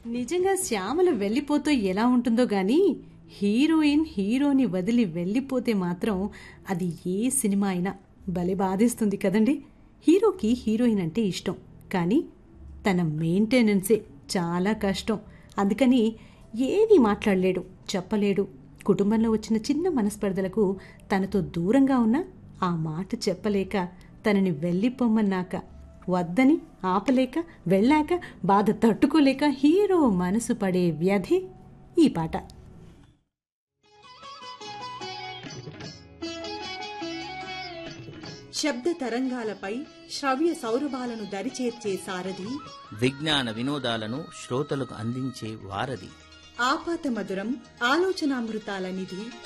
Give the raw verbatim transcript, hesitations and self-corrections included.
నిజంగా శ్యామల వెళ్ళిపోతూ ఎలా ఉంటుందో గాని హీరోయిన్ హీరోని వదిలి వెళ్ళిపోతే మాత్రం అది ఏ సినిమా అయినా భలే బాధేస్తుంది కదండి. హీరోకి హీరోయిన్ అంటే ఇష్టం, కానీ తన మెయింటెనెన్సే చాలా కష్టం. అందుకని ఏది మాట్లాడలేడు, చెప్పలేడు. కుటుంబంలో వచ్చిన చిన్న మనస్పర్ధలకు తనతో దూరంగా ఉన్న ఆ మాట చెప్పలేక, తనని వెళ్ళిపోమ్మన్నాక వద్దని ఆపలేక, వెళ్ళాక బాధ తట్టుకోలేక హీరో మనసు పడే వ్యధే ఈ పాట. శబ్ద తరంగాలపై శ్రవ్య సౌరభాలను దరిచేర్చే సారథి, విజ్ఞాన వినోదాలను శ్రోతలకు అందించే వారధి, ఆపాత మధురం ఆలోచనామృతాల నిధి